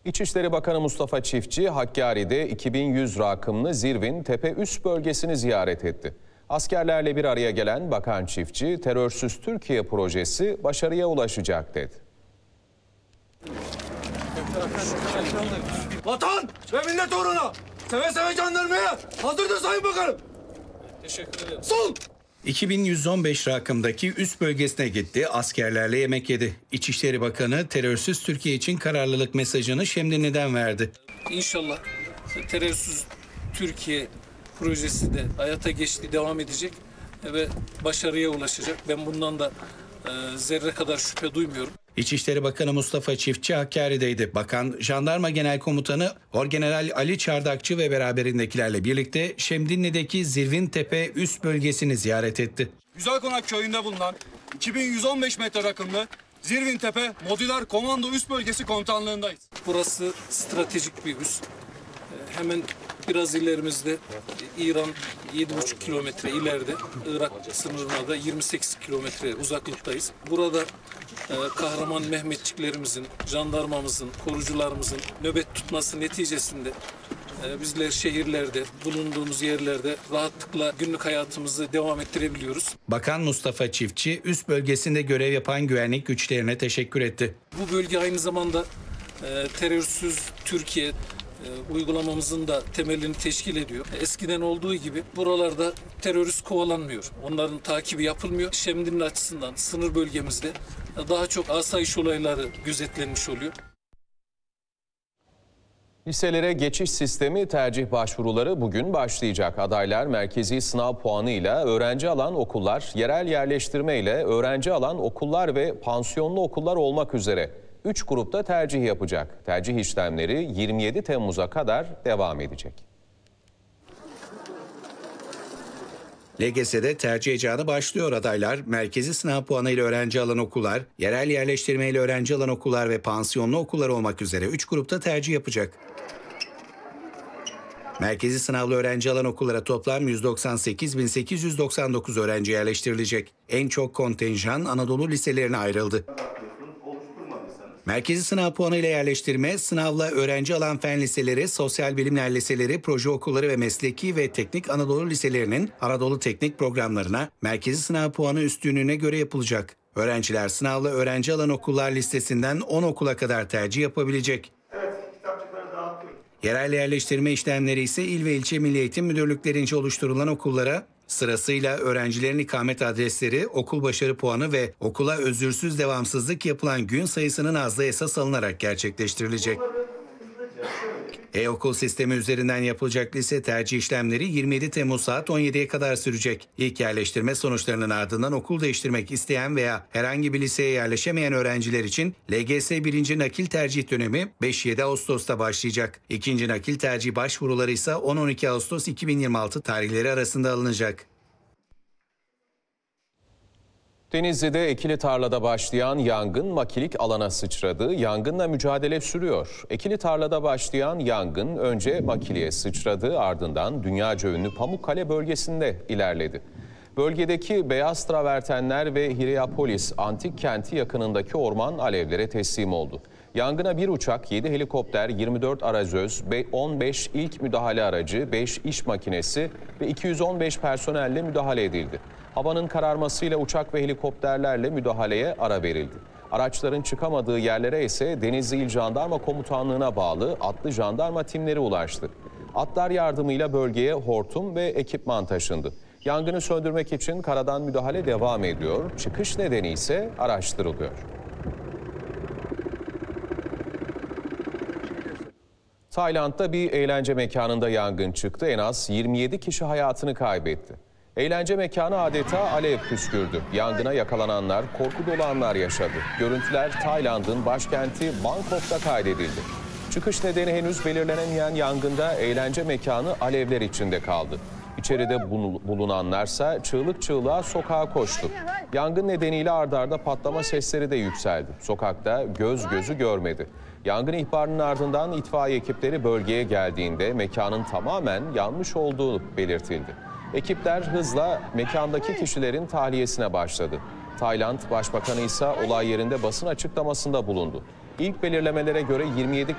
İçişleri Bakanı Mustafa Çiftçi, Hakkari'de 2100 rakımlı Zirvin Tepe Üs bölgesini ziyaret etti. Askerlerle bir araya gelen Bakan Çiftçi, terörsüz Türkiye projesi başarıya ulaşacak dedi. Vatan ve millet uğruna seve seve jandarmaya hazırdır Sayın Bakanım. Teşekkür ederim. Sol! 2115 rakımdaki üst bölgesine gitti, askerlerle yemek yedi. İçişleri Bakanı terörsüz Türkiye için kararlılık mesajını Şemdinli'den verdi. İnşallah terörsüz Türkiye projesi de hayata geçti, devam edecek ve başarıya ulaşacak. Ben bundan da zerre kadar şüphe duymuyorum. İçişleri Bakanı Mustafa Çiftçi Hakkari'deydi. Bakan, Jandarma Genel Komutanı Orgeneral Ali Çardakçı ve beraberindekilerle birlikte Şemdinli'deki Zirvin Tepe Üst bölgesini ziyaret etti. Güzelkonak köyünde bulunan 2115 metre rakımlı Zirvin Tepe Modüler Komando Üst Bölgesi Komutanlığındayız. Burası stratejik bir üs. Hemen biraz ilerimizde İran 7,5 kilometre ileride, Irak sınırına da 28 kilometre uzaklıktayız. Burada kahraman Mehmetçiklerimizin, jandarmamızın, korucularımızın nöbet tutması neticesinde bizler şehirlerde, bulunduğumuz yerlerde rahatlıkla günlük hayatımızı devam ettirebiliyoruz. Bakan Mustafa Çiftçi, üst bölgesinde görev yapan güvenlik güçlerine teşekkür etti. Bu bölge aynı zamanda terörsüz Türkiye uygulamamızın da temelini teşkil ediyor. Eskiden olduğu gibi buralarda terörist kovalanmıyor. Onların takibi yapılmıyor. Şemdinli açısından sınır bölgemizde daha çok asayiş olayları gözetlenmiş oluyor. Liselere geçiş sistemi tercih başvuruları bugün başlayacak. Adaylar merkezi sınav puanıyla öğrenci alan okullar, yerel yerleştirme ile öğrenci alan okullar ve pansiyonlu okullar olmak üzere 3 grupta tercih yapacak. Tercih işlemleri 27 Temmuz'a kadar devam edecek. LGS'de tercih heyecanı başlıyor. Adaylar merkezi sınav puanıyla öğrenci alan okullar, yerel yerleştirmeyle öğrenci alan okullar ve pansiyonlu okullar olmak üzere 3 grupta tercih yapacak. Merkezi sınavlı öğrenci alan okullara toplam 198.899 öğrenci yerleştirilecek. En çok kontenjan Anadolu liselerine ayrıldı. Merkezi sınav puanıyla yerleştirme, sınavla öğrenci alan fen liseleri, sosyal bilimler liseleri, proje okulları ve mesleki ve teknik Anadolu liselerinin Anadolu teknik programlarına merkezi sınav puanı üstünlüğüne göre yapılacak. Öğrenciler sınavla öğrenci alan okullar listesinden 10 okula kadar tercih yapabilecek. Yerel yerleştirme işlemleri ise il ve ilçe Milli Eğitim Müdürlüklerince oluşturulan okullara sırasıyla öğrencilerin ikamet adresleri, okul başarı puanı ve okula özürsüz devamsızlık yapılan gün sayısının azlığı esas alınarak gerçekleştirilecek. E-okul sistemi üzerinden yapılacak lise tercih işlemleri 27 Temmuz saat 17'ye kadar sürecek. İlk yerleştirme sonuçlarının ardından okul değiştirmek isteyen veya herhangi bir liseye yerleşemeyen öğrenciler için LGS 1. nakil tercih dönemi 5-7 Ağustos'ta başlayacak. İkinci nakil tercih başvuruları ise 10-12 Ağustos 2026 tarihleri arasında alınacak. Denizli'de ekili tarlada başlayan yangın makilik alana sıçradı. Yangınla mücadele sürüyor. Ekili tarlada başlayan yangın önce makiliye sıçradı, ardından dünyaca ünlü Pamukkale bölgesinde ilerledi. Bölgedeki beyaz travertenler ve Hierapolis antik kenti yakınındaki orman alevlere teslim oldu. Yangına 1 uçak, 7 helikopter, 24 arazöz, 15 ilk müdahale aracı, 5 iş makinesi ve 215 personelle müdahale edildi. Havanın kararmasıyla uçak ve helikopterlerle müdahaleye ara verildi. Araçların çıkamadığı yerlere ise Denizli İl Jandarma Komutanlığı'na bağlı atlı jandarma timleri ulaştı. Atlar yardımıyla bölgeye hortum ve ekipman taşındı. Yangını söndürmek için karadan müdahale devam ediyor. Çıkış nedeni ise araştırılıyor. Tayland'da bir eğlence mekanında yangın çıktı. En az 27 kişi hayatını kaybetti. Eğlence mekanı adeta alev püskürdü. Yangına yakalananlar, korku dolu anlar yaşadı. Görüntüler Tayland'ın başkenti Bangkok'ta kaydedildi. Çıkış nedeni henüz belirlenemeyen yangında eğlence mekanı alevler içinde kaldı. İçeride bulunanlarsa çığlık çığlığa sokağa koştu. Yangın nedeniyle ard arda patlama sesleri de yükseldi. Sokakta göz gözü görmedi. Yangın ihbarının ardından itfaiye ekipleri bölgeye geldiğinde mekanın tamamen yanmış olduğu belirtildi. Ekipler hızla mekandaki kişilerin tahliyesine başladı. Tayland Başbakanı ise olay yerinde basın açıklamasında bulundu. İlk belirlemelere göre 27